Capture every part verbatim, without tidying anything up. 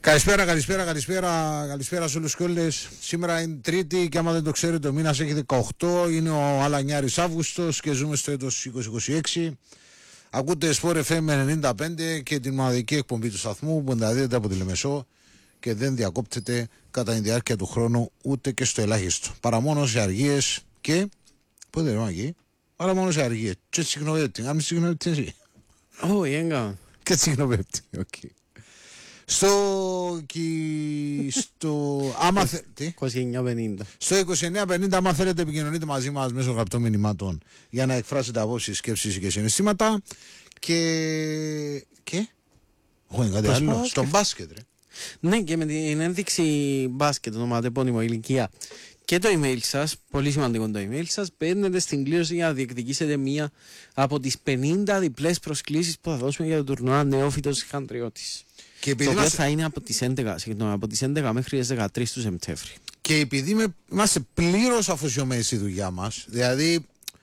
Καλησπέρα, καλησπέρα, καλησπέρα, καλησπέρα σε όλους και όλες. Σήμερα είναι Τρίτη και άμα δεν το ξέρετε ο μήνας έχει δεκαοκτώ, είναι ο Αλανιάρης Αύγουστος και ζούμε στο έτος είκοσι είκοσι έξι. Ακούτε Sport εφ εμ ενενήντα πέντε και την μοναδική εκπομπή του σταθμού που μεταδίδεται από τη Λεμεσό και δεν διακόπτεται κατά τη διάρκεια του χρόνου ούτε και στο ελάχιστο. Παρά μόνο σε αργίες και... πότε λέμε εκεί? Παρά μόνο σε αργίες. Και συγνωβέπτη. Αν συγνωβέπτη εσύ. Όχι, έγκαμα. Και συγνωβέπτη, οκ. Στο, στο, άμα θε... είκοσι εννιά πενήντα. Στο είκοσι εννιά πενήντα, άμα θέλετε επικοινωνείτε μαζί μας μέσω γραπτών μηνυμάτων για να εκφράσετε απόψεις, σκέψεις και συναισθήματα. Και... και... όχι, είναι κάτι άλλο. Στο μπάσκετ, ρε. Ναι, και με την ένδειξη μπάσκετ, ονοματεπώνυμο, ηλικία και το email σας, πολύ σημαντικό το email σας, παίρνετε στην κλήρωση για να διεκδικήσετε μία από τις πενήντα διπλές προσκλήσεις που θα δώσουμε για το τουρνουά Νεόφυτος Χαντριώτης. Και το οποίο θα είναι από τις έντεκα, συγγνώμη, από τις έντεκα μέχρι τις δεκατρείς του Σεπτέμβρη. Και επειδή με, είμαστε πλήρως αφοσιωμένοι στη δουλειά μας, δηλαδή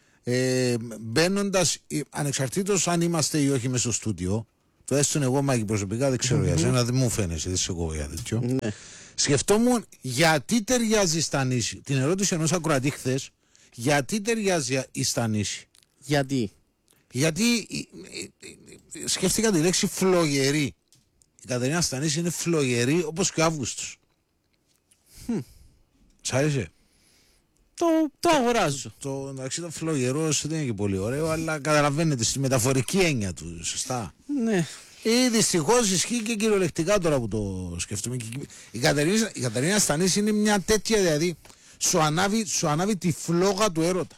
ε, μπαίνοντας, ανεξαρτήτως αν είμαστε ή όχι μέσα στο στούντιο, το έστω εγώ Μάκη προσωπικά δεν ξέρω mm-hmm. για σένα, δεν μου φαίνεσαι, δεν σε εγώ για τέτοιο. Ναι. Σκεφτόμουν γιατί ταιριάζει στα νήσι. Την ερώτηση ενός ακροατή χθες, γιατί ταιριάζει στα νήσι. Γιατί. Γιατί σκέφτηκα τη λέξη φλογερή. Η Κατερίνα Στανίση είναι φλογερή όπως και ο Αύγουστος. Hm. Σ' άρεσε? Το, το αγοράζω. Το εντάξει, το φλογερός δεν είναι και πολύ ωραίο, αλλά καταλαβαίνετε στη μεταφορική έννοια του, σωστά. Ναι. Ή δυστυχώς ισχύει και κυριολεκτικά τώρα που το σκεφτούμε. Η Κατερίνα, η Κατερίνα Στανίση είναι μια τέτοια, δηλαδή σου ανάβει, σου ανάβει τη φλόγα του έρωτα.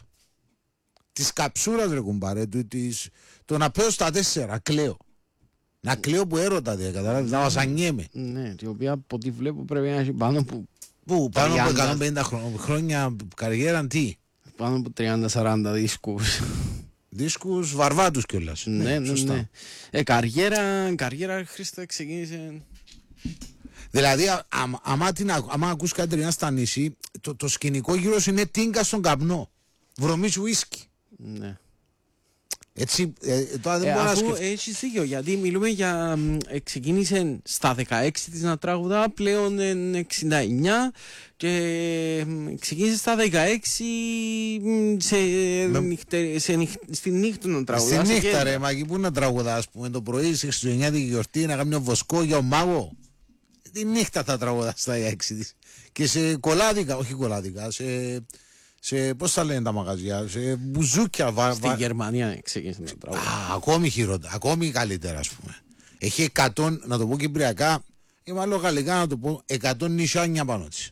Της καψούρας ρε κουμπάρε, του, της, το να πέω στα τέσσερα, κλαίω. Να κλαίω που έρωτα, δε, καταλάβεις, να βασανιέμαι. Ναι, η οποία από ό,τι βλέπω πρέπει να έχει πάνω που... Πού, πάνω από εκατόν πενήντα χρόνια καριέρα, τι? Πάνω από τριάντα σαράντα δίσκους. Δίσκους βαρβάτους κιόλας. Ναι, ναι, ναι. ναι. Ε, καριέρα, καριέρα Χρήστο ξεκίνησε... Δηλαδή, άμα ακούς Κατερίνα Στανίση, το, το σκηνικό γύρω σου είναι τίνκα στον καπνό. Βρωμής ουίσκι. Ναι. Έτσι, ε, τώρα δεν ε, μπορώ να σκεφτώ. Αφού έχεις δίκιο, γιατί μιλούμε για... Ε, ξεκίνησε στα δεκαέξι της να τραγουδά, πλέον είναι εξήντα εννιά και ε, ξεκίνησε στα δεκαέξι σε, Με... νυχτε, σε νυχ, στη νύχτα να τραγουδά. Στη νύχτα και... ρε Μάκη, πού να τραγουδά, ας πούμε, το πρωί σε χριστουγεννιάτικη γιορτή να κάνει μια βοσκό για ο μάγο. Τη νύχτα θα τραγουδά στα έξι της. Και σε κολάδικα, όχι κολάδικα, σε... σε πώς τα λένε τα μαγαζιά, σε μπουζούκια. Βα, Στη βα... Γερμανία ξεκίνησε να τραγουδά. Α, ακόμη χειρότερα, ακόμη καλύτερα, ας πούμε. Έχει εκατό, να το πω κυπριακά, ή μάλλον γαλλικά να το πω, εκατό νησάνια πάνω της.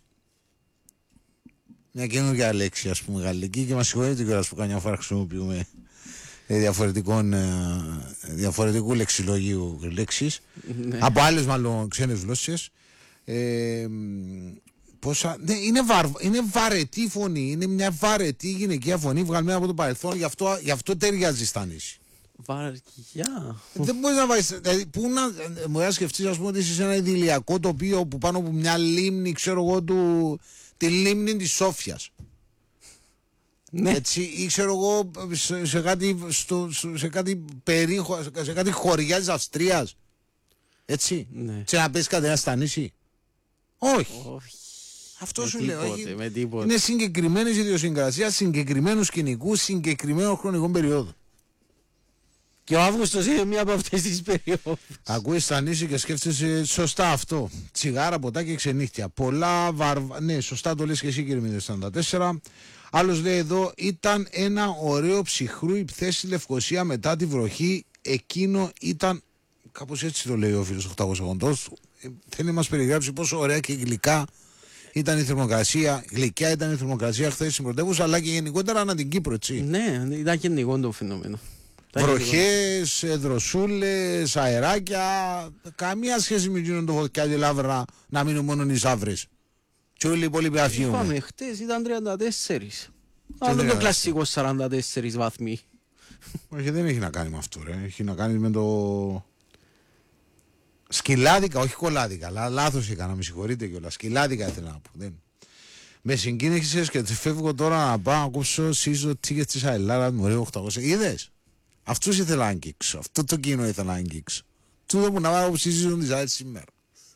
Μια καινούργια λέξη, ας πούμε, γαλλική, και μας συγχωρείτε κιόλας που καμιά φορά χρησιμοποιούμε διαφορετικών, διαφορετικού λεξιλογίου λέξεις, ναι. Από άλλες μάλλον ξένες γλώσσες. Ε, Πόσα... ναι, είναι, βαρ... είναι βαρετή φωνή, είναι μια βαρετή γυναικεία φωνή βγαλμένη από το παρελθόν, γι' αυτό, γι αυτό ταιριάζει στα νήσι. Βαριά. Δεν μπορείς να βάλεις, δηλαδή, πού να, μου να σκεφτείς, ας πούμε, ότι είσαι σε ένα ιδηλιακό τοπίο που πάνω από μια λίμνη, ξέρω εγώ, του, τη λίμνη της Σόφιας. Ναι. Έτσι, ή ξέρω εγώ, σε, σε, κάτι, στο, σε, κάτι περίχο, σε κάτι χωριά της Αυστρίας. Έτσι, ναι. Και να πες κάτι στα νήσι. Όχι. Όχι. Αυτό με σου τίποτε, λέω. με τίποτε. Είναι συγκεκριμένες ιδιοσυγκρασίες, συγκεκριμένου σκηνικού, συγκεκριμένων χρονικών περιόδων. Και ο Αύγουστος είναι μία από αυτές τις περιόδους. Ακούεις τα νήσι και σκέφτεσαι σωστά αυτό. Τσιγάρα, ποτά και ξενύχτια. Πολλά βαρβα... ναι, σωστά το λες και εσύ, κύριε μηδέν εβδομήντα τέσσερα. Άλλος λέει εδώ, ήταν ένα ωραίο ψυχρού υπθές στη Λευκοσία μετά τη βροχή. Εκείνο ήταν. Κάπως έτσι το λέει ο φίλος οκτακόσια ογδόντα. Ε, θέλει να μας περιγράψει πόσο ωραία και γλυκά ήταν η θερμοκρασία, γλυκιά ήταν η θερμοκρασία χθες στην πρωτεύουσα, αλλά και γενικότερα ανά την Κύπρο, έτσι. Ναι, ήταν γενικό το φαινόμενο. Βροχές, δροσούλες, αεράκια, καμία σχέση με εκείνον το φωτιά και λάβρα να μείνουν μόνο οι σαύρες. Και όλοι οι υπόλοιποι αφιούμε. Είπαμε, χτες ήταν τριάντα τέσσερα. Αλλά το κλασικό σαράντα τέσσερα βαθμοί. Όχι, δεν έχει να κάνει με αυτό, ρε. Έχει να κάνει με το... σκυλάδικα, όχι κολάδικα, αλλά λάθος έκανα, με συγχωρείτε κιόλας. Σκυλάδικα ήθελα να πω. Δεν. Με συγκίνησες και φεύγω τώρα να πάω να κόψω σύζο τίγες της Αελάρας, μου λέει οκτακόσια. Είδες, αυτούς ήθελα να αγγίξω, αυτό το κοινό ήθελα να αγγίξω. Τούτο που να πάω που συζητούν της Αελ σήμερα.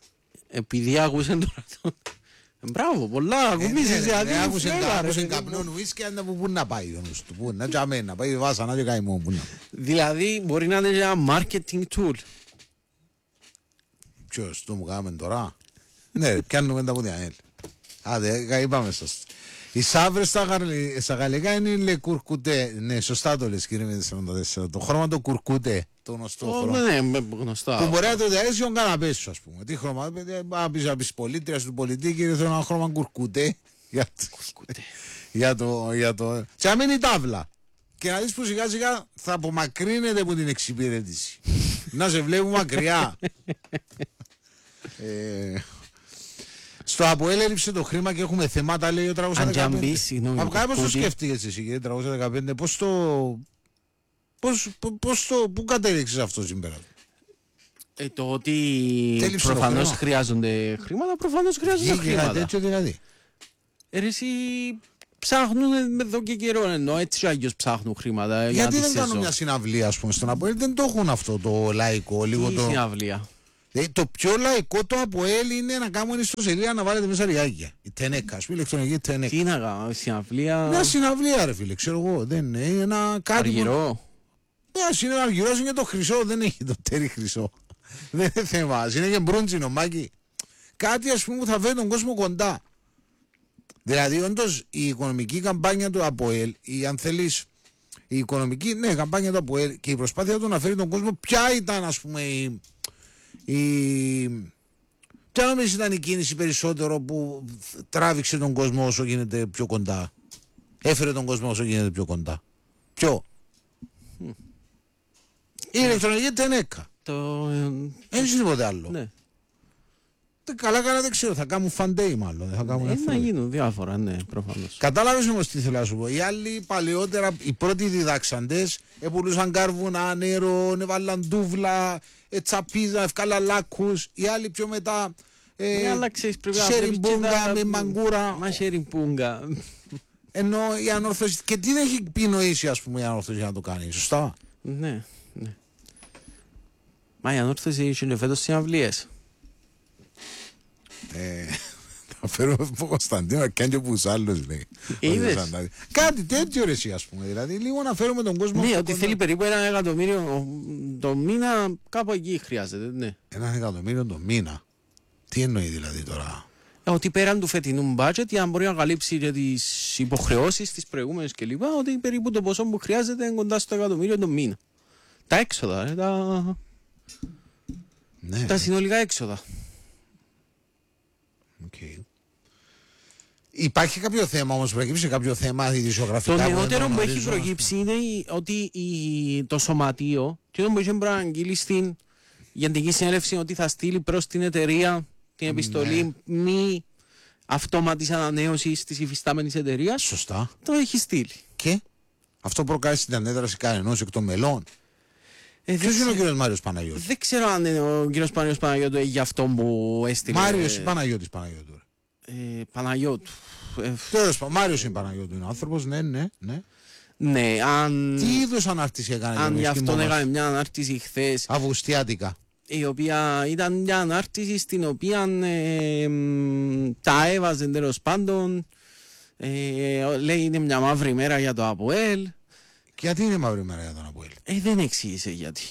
Επειδή άκουσαν τώρα τον... Μπράβο, πολλά, ακουμίζεις. Άκουσαν καπνόν ουίσκι, αν πού να πάει ο νους του, πού να τζαμέ, να πάει βάσανα και καημό. Δηλαδή μπορεί να είναι ένα marketing tool. Ποιος, το μου κάνουμε τώρα. Ναι, πιάνουμε τα πόδια, έλ. Άντε, είπαμε σας. Οι σαύρες στα γαλλικά είναι λε κουρκουτέ. Ναι, σωστά το λες κύριε μηδέν εβδομήντα τέσσερα. Το χρώμα το κουρκουτέ. Το γνωστό χρώμα. Ναι, γνωστό. Που μπορεί να το διαρρέσει ο καναπές σου, ας πούμε. Τι χρώμα, να πεις, να πεις πολίτριας του πολιτή, κύριε, θέλω ένα χρώμα κουρκουτέ. Για το, για το... Και να μείνει τάβλα. Και να δεις που σιγά σιγά θα απομακρύνεται από την εξυπηρέτηση. Να σε βλέπουμε μακριά. ε... Στο ΑΠΟΕΛ έλειψε το χρήμα και έχουμε θεμάτα, λέει ο τριακόσια δεκαπέντε. Από κάπως το σκέφτηκες εσύ, κύριε τριακόσια δεκαπέντε, πώς το... Πώς, πώς το... Πού κατέληξες αυτό σήμερα? Ε, το ότι προφανώς χρειάζονται χρήματα, προφανώς χρειάζονται χρήματα. Κάτι τέτοιο δηλαδή. Ε, εσύ ψάχνουν εδώ και καιρό, ενώ έτσι άγιος ψάχνουν χρήματα. Γιατί για δεν κάνουν μια συναυλία, ας πούμε, στον ΑΠΟΕΛ, δεν το έχουν αυτό το λαϊκό. Λίγο Τι το... συναυλία? Ε, το πιο λαϊκό το ΑΠΟΕΛ είναι να κάνουν ιστοσελίδα να βάλετε μέσα ριάκια. Η τενέκα, ας πούμε, ηλεκτρονική τενέκα. Τι να κάνω, συναυλία. Μια συναυλία, ρε φίλε, ξέρω εγώ. Δεν είναι ένα κάτι. Αργυρό. Ναι, είναι αργυρό, είναι το χρυσό, δεν έχει το τέρι χρυσό. Δεν είναι θέμα. Είναι και μπρούντζινο, μάκι. Κάτι, ας πούμε, που θα φέρει τον κόσμο κοντά. Δηλαδή, όντως, η οικονομική καμπάνια του ΑΠΟΕΛ, ή αν θέλεις, η οικονομική, ναι, καμπάνια του ΑΠΟΕΛ και η προσπάθεια του να φέρει τον κόσμο, ποια ήταν, ας πούμε, η. η... Ποια νομίζεις ήταν η κίνηση περισσότερο που τράβηξε τον κόσμο όσο γίνεται πιο κοντά? Έφερε τον κόσμο όσο γίνεται πιο κοντά. Ποιο? Mm. Η ηλεκτρονική τενέκα. Το... Δεν είναι τίποτε άλλο. Ναι. Καλά καλά δεν ξέρω, θα κάνουν fan day μάλλον. Θα κάνουν ε, να γίνουν διάφορα, ναι, προφανώς. Κατάλαβες όμως τι θέλω να σου πω? Οι άλλοι παλαιότερα, οι πρώτοι διδάξαντες, επουλούσαν κάρβουνα, νερό, έβαλαν ντούβλα, τσαπίζα, ευκάλα λάκους. Οι άλλοι πιο μετά, ε, αλλά ξέρεις, πρέπει να σεριμπούγκα με μαγκούρα. Μα σεριμπούγκα. Ενώ η ανόρθωση, και τι δεν έχει επινοήσει, ας πούμε, η ανόρθωση για να το κάνει, σωστά? Ναι, ναι. Μα η ανόρθωση είναι φέτος συναυλίες. Ε, θα φέρω από Κωνσταντίνο και αν και πούς άλλους, λέει. Είδες. Κάτι τέτοιο ρε εσύ, ας πούμε. Δηλαδή λίγο να φέρουμε τον κόσμο. Ναι, ότι θέλει περίπου ένα εκατομμύριο το μήνα, κάπου εκεί χρειάζεται, ναι. Ένα εκατομμύριο το μήνα. Τι εννοεί δηλαδή τώρα? Ε, ότι πέραν του φετινού budget, για να μπορεί να καλύψει για τις υποχρεώσεις τις προηγούμενες κλπ. Ότι περίπου το ποσό που χρειάζεται είναι κοντά στο εκατομμύριο το μήνα. Τα έξοδα, ε, τα... Ναι. τα συνολικά έξοδα. Okay. Υπάρχει κάποιο θέμα όμως, προκύψει κάποιο θέμα ειδησιογραφικά? Το νεότερο που, που έχει προκύψει είναι ότι η, το σωματείο, και το που είχε προαγγείλει στην Γενική Συνέλευση, ότι θα στείλει προς την εταιρεία την επιστολή ναι. μη αυτόματης ανανέωσης της υφιστάμενης εταιρείας. Σωστά. Το έχει στείλει. Και αυτό προκάλεσε την αντέδραση κανενός εκ των μελών. Ε, Ποιος είναι ο κύριος Μάριος Παναγιώτης? Δεν ξέρω αν είναι ο κύριος Μάριος Παναγιώτου για αυτό που έστειλε. Μάριος ή Παναγιώτης Παναγιώτου? Ε, Παναγιώτου. Ε, Τέλος πάντων, Μάριος είναι Παναγιώτου, είναι άνθρωπος, ναι, ναι, ναι. Ναι, αν... Τι είδους ανάρτηση έκανε? Αν γι' αυτόν έκανε μια ανάρτηση χθες. Αυγουστιάτικα. Η οποία ήταν μια ανάρτηση στην οποία ε, τα έβαζε τέλος πάντων. Ε, λέει είναι μια μαύρη μέρα για το ΑΠΟΕΛ. Γιατί είναι μαύρη μέρα για τον ΑΠΟΕΛ? Ε, δεν εξήγησε γιατί.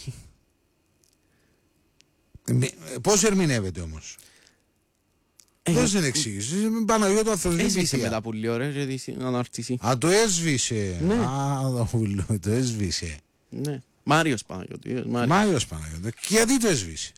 Πώς ερμηνεύεται όμως? Ε, πώς δεν εξήγησε? Με Παναγιώτου Αθροσβή. Έσβησε μετά που λίγο ρε την ανάρτηση. Α, το έσβησε. Ναι. Α, το έσβησε. Ναι. Μάριος Παναγιώτου. Μάριος, Μάριος Παναγιώτου. Και γιατί το έσβησε?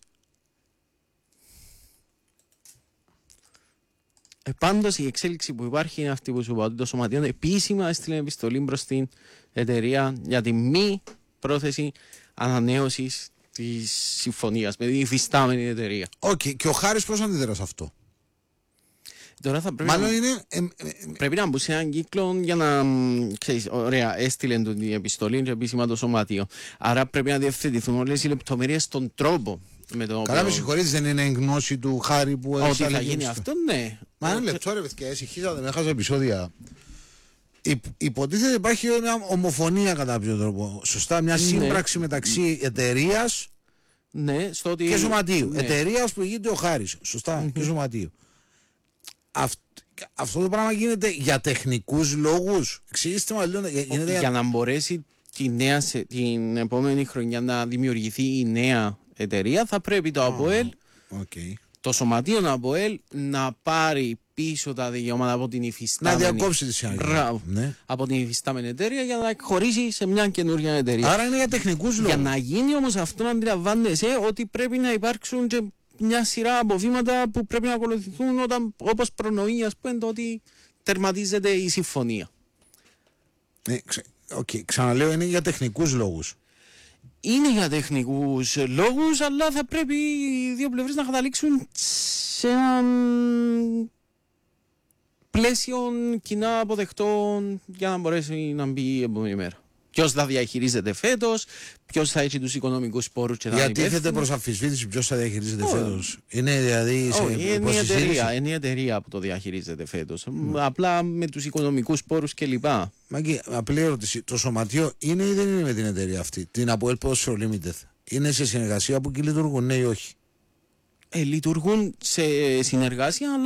Ε, πάντως η εξέλιξη που υπάρχει είναι αυτή που σου είπα, ότι το Σωματείο επίσημα έστειλε επιστολή προς την εταιρεία για τη μη πρόθεση ανανέωσης της συμφωνίας με την υφιστάμενη εταιρεία. Οκ, okay. Και ο Χάρης πώς αντιδρά σε αυτό? Τώρα θα πρέπει Μάλλον να... είναι... Ε, ε, πρέπει να μπουν σε έναν κύκλο για να... Ξέρεις, ωραία, έστειλε την επιστολή και επίσημα το Σωματείο. Άρα πρέπει να διευθετηθούν όλες οι λεπτομέρειες στον τρόπο. Με το καλά, οποίο... με συγχωρείς, δεν είναι γνώση του Χάρη που... Ότι θα γίνει αυτό, ναι. Μα ένα λεπτό ρε παιδιά, εσυχίζατε, με έχασα επεισόδια. Υ, υποτίθεται υπάρχει μια ομοφωνία κατά κάποιο τρόπο. Σωστά, μια σύμπραξη ναι. μεταξύ εταιρείας Ναι, στο ότι... Και σωματείου. Ναι. Εταιρεία ως προηγείται ο Χάρης. Σωστά. Mm-hmm. Και σωματείου. Αυτ, αυτό το πράγμα γίνεται για τεχνικούς λόγους. Εξηγήστε μας λίγο. Για, για... για να μπορέσει τη νέα, την επόμενη χρονιά να δημιουργηθεί η νέα εταιρεία, θα πρέπει το ΑΠΟΕΛ, okay. το σωματείο ΑΠΟΕΛ, να πάρει πίσω τα δικαιώματα από την υφιστάμενη. Να διακόψει τη συναλλαγή. Ναι. Από την υφιστάμενη εταιρεία για να εκχωρήσει σε μια καινούργια εταιρεία. Άρα είναι για τεχνικούς λόγους. Για να γίνει όμως αυτό, να αντιλαμβάνεσαι ότι πρέπει να υπάρξουν και μια σειρά από βήματα που πρέπει να ακολουθηθούν όταν, όπως προνοεί, ας πούμε, το ότι τερματίζεται η συμφωνία. Ε, ξε, okay. Ξαναλέω, είναι για τεχνικούς λόγους. Είναι για τεχνικούς λόγους, αλλά θα πρέπει οι δύο πλευρές να καταλήξουν σε ένα πλαίσιο κοινά αποδεκτών για να μπορέσει να μπει η επόμενη μέρα. Ποιος θα διαχειρίζεται φέτος, ποιος θα έχει τους οικονομικούς πόρους και θα είναι γιατί τίθεται προς αμφισβήτηση ποιος θα διαχειρίζεται oh. φέτος. Είναι δηλαδή σε oh, είναι, η εταιρεία, είναι η εταιρεία που το διαχειρίζεται φέτος. Mm. Απλά με τους οικονομικούς πόρους κλπ. Μαγκή, απλή ερώτηση. Το σωματείο είναι ή δεν είναι με την εταιρεία αυτή, την ΑΠΟΕΛ Ποδόσφαιρο Limited? Είναι σε συνεργασία που και λειτουργούν, ναι ή όχι? Ε, λειτουργούν σε συνεργασία,